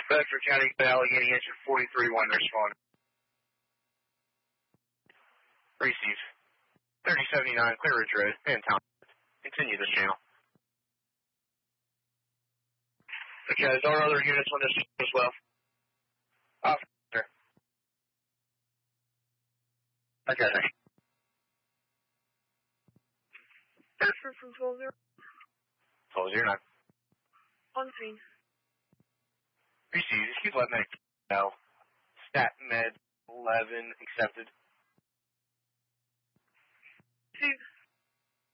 Bedford County, Allegheny, engine 43-1, respond. Receive. 3079, Clear Ridge Road, Pantown. Continue this channel. Okay, there are other units on this as well. Officer. Okay, thanks. Bedford from 12-0. 1209. On scene. Receive. Excuse let me know. Stat med 11 accepted. Receive.